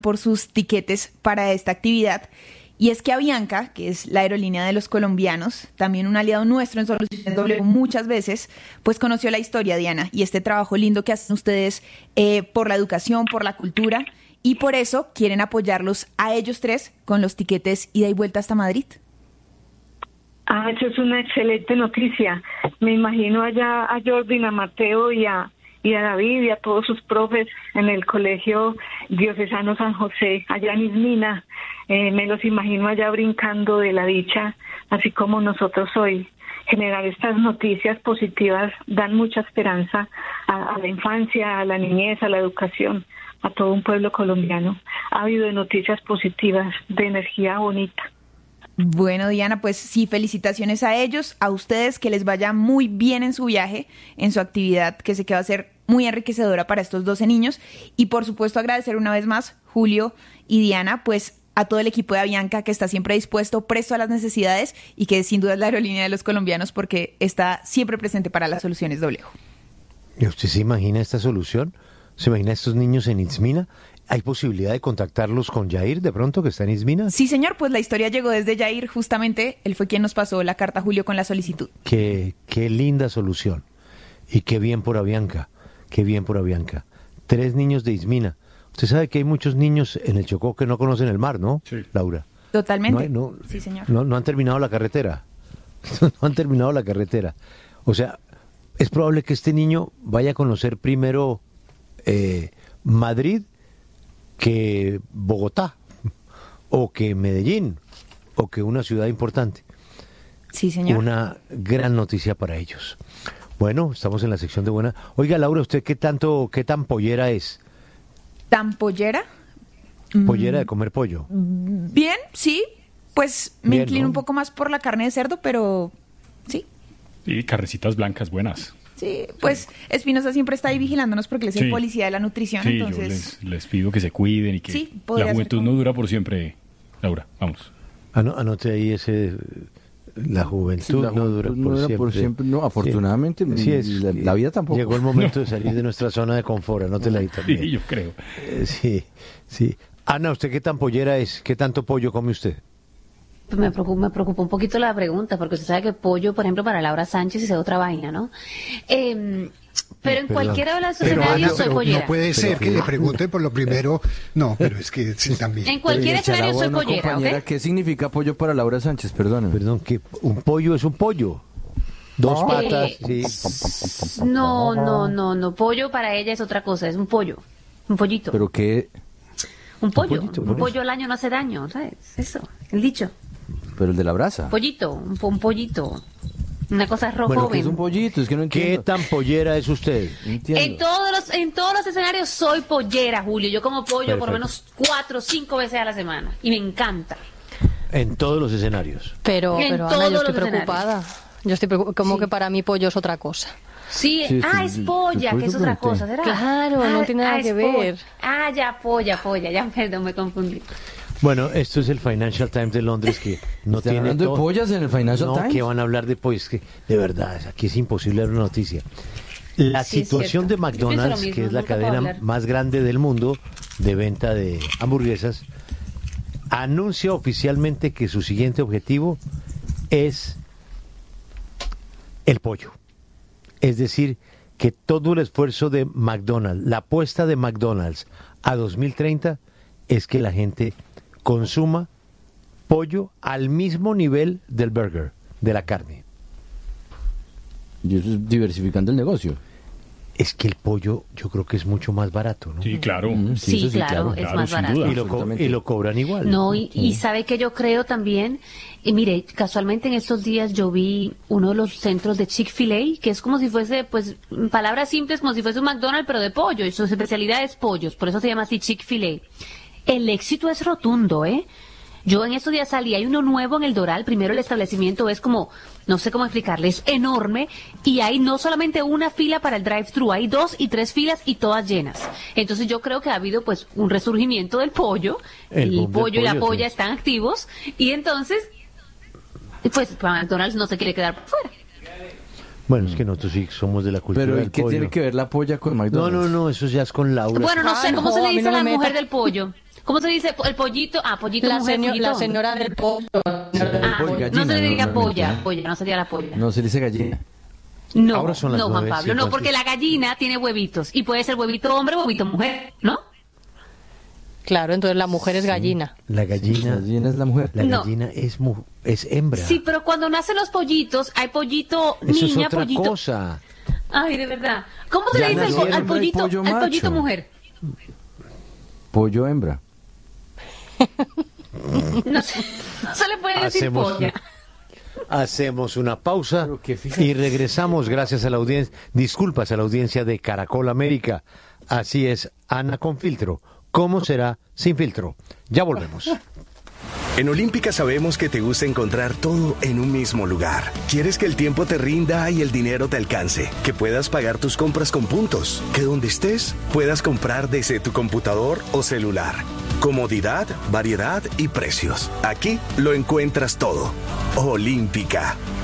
por sus tiquetes para esta actividad. Y es que Avianca, que es la aerolínea de los colombianos, también un aliado nuestro en Soluciones W muchas veces, pues conoció la historia, Diana, y este trabajo lindo que hacen ustedes por la educación, por la cultura, y por eso quieren apoyarlos a ellos tres con los tiquetes ida y vuelta hasta Madrid. Eso es una excelente noticia. Me imagino allá a Jordi, a Mateo y a David y a todos sus profes en el Colegio Diocesano San José, allá en Ismina. Me los imagino allá brincando de la dicha, así como nosotros hoy. Generar estas noticias positivas dan mucha esperanza a la infancia, a la niñez, a la educación, a todo un pueblo colombiano. Ha habido noticias positivas, de energía bonita. Bueno, Diana, pues sí, felicitaciones a ellos, a ustedes, que les vaya muy bien en su viaje, en su actividad, que sé que va a ser muy enriquecedora para estos 12 niños. Y por supuesto agradecer una vez más, Julio y Diana, pues a todo el equipo de Avianca, que está siempre dispuesto, presto a las necesidades, y que sin duda es la aerolínea de los colombianos porque está siempre presente para las soluciones W. ¿Y usted se imagina esta solución? ¿Se imagina estos niños en Izmina? ¿Hay posibilidad de contactarlos con Yair de pronto, que está en Izmina? Sí, señor, pues la historia llegó desde Yair, justamente. Él fue quien nos pasó la carta a Julio con la solicitud. Qué linda solución. Y qué bien por Avianca, qué bien por Avianca. 3 niños de Izmina. Usted sabe que hay muchos niños en el Chocó que no conocen el mar, ¿no, sí, Laura? Totalmente. Sí, señor. No han terminado la carretera. No han terminado la carretera. O sea, es probable que este niño vaya a conocer primero Madrid que Bogotá, o que Medellín, o que una ciudad importante. Sí, señor. Una gran noticia para ellos. Bueno, estamos en la sección de buena. Oiga, Laura, ¿usted qué tan pollera es? ¿Tan pollera? ¿Pollera de comer pollo? Bien, sí. Pues me Bien, inclino ¿no? un poco más por la carne de cerdo, pero sí. Y carnecitas blancas buenas. Sí, pues Espinosa siempre está ahí vigilándonos porque él es el policía de la nutrición, sí, entonces... yo les pido que se cuiden y que Sí, la juventud no dura por siempre, Laura, vamos. Anote ahí ese... La juventud no dura por siempre. No, afortunadamente, sí, la vida tampoco. Llegó el momento de salir de nuestra zona de confort, anótela ahí también. Sí, yo creo. Sí. Ana, ¿usted qué tan pollera es? ¿Qué tanto pollo come usted? Pues me preocupa un poquito la pregunta, porque usted sabe que pollo, por ejemplo, para Laura Sánchez es otra vaina, ¿no? Pero en cualquiera de los escenarios soy pollera. No puede ser que le pregunten por lo primero. No, pero es que sí, también. En cualquier escenario soy pollera, ¿ok? ¿Qué significa pollo para Laura Sánchez? Perdón, que un pollo es un pollo. 2 patas, sí. No. Pollo para ella es otra cosa, es un pollo. Un pollito. ¿Pero qué? Un pollo al año no hace daño, ¿sabes? Eso, el dicho. Pero el de la brasa. Pollito, un pollito. Una cosa roja. Bueno, ¿qué es un pollito? Es que no entiendo. ¿Qué tan pollera es usted? En todos los escenarios soy pollera, Julio. Yo como pollo Perfecto. por lo menos 4 o 5 veces a la semana. Y me encanta. En todos los escenarios. Pero Ana, yo estoy preocupada. Yo estoy preocupada. Que para mí pollo es otra cosa. Sí, es polla, que es otra cosa, ¿será? Claro, no tiene nada que ver. Ya, polla, ya, perdón, me confundí. Bueno, esto es el Financial Times de Londres, que no ¿Están tiene hablando todo. de pollas en el Financial Times? No, que van a hablar de pollos, que de verdad, aquí es imposible dar una noticia. La situación de McDonald's, que es la cadena más grande del mundo de venta de hamburguesas, anuncia oficialmente que su siguiente objetivo es el pollo. Es decir, que todo el esfuerzo de McDonald's, la apuesta de McDonald's a 2030 es que la gente consuma pollo al mismo nivel del burger, de la carne. Y eso es diversificando el negocio. Es que el pollo yo creo que es mucho más barato, ¿no? Sí, claro. Sí, claro, es más barato. Y lo cobran igual. No, y sabe que yo creo también, mire, casualmente en estos días yo vi uno de los centros de Chick-fil-A, que es como si fuese, pues, en palabras simples, como si fuese un McDonald's, pero de pollo, y su especialidad es pollos, por eso se llama así Chick-fil-A. El éxito es rotundo, ¿eh? Yo en estos días salí, hay uno nuevo en el Doral, primero el establecimiento es como, no sé cómo explicarle, es enorme, y hay no solamente una fila para el drive-thru, hay 2 y 3 filas y todas llenas. Entonces yo creo que ha habido pues un resurgimiento del pollo, el pollo y la polla están activos, y entonces, pues McDonald's no se quiere quedar por fuera. Bueno, es que nosotros sí somos de la cultura Pero del ¿y qué pollo. tiene que ver la polla con McDonald's? No, eso ya es con Laura. Bueno, no sé cómo se le dice a la mujer del pollo. ¿Cómo se dice? El pollito. Pollito mujer, pollito. La señora del pollo. No se le diría polla, no sería la polla. No se dice gallina. No, Juan Pablo, no, porque la gallina tiene huevitos y puede ser huevito hombre o huevito mujer, ¿no? Claro, entonces la mujer es gallina. La gallina es la mujer. La gallina es hembra. Sí, pero cuando nacen los pollitos, hay pollito eso niña, es otra pollito. cosa. Ay, de verdad. ¿Cómo se le dice al pollito mujer? Pollo hembra. No se le puede decir polla. Hacemos una pausa y regresamos gracias a la audiencia, disculpas a la audiencia de Caracol América. Así es, Ana con filtro. ¿Cómo será sin filtro? Ya volvemos. En Olímpica sabemos que te gusta encontrar todo en un mismo lugar. Quieres que el tiempo te rinda y el dinero te alcance, que puedas pagar tus compras con puntos, que donde estés puedas comprar desde tu computador o celular. Comodidad, variedad y precios. Aquí lo encuentras todo. Olímpica.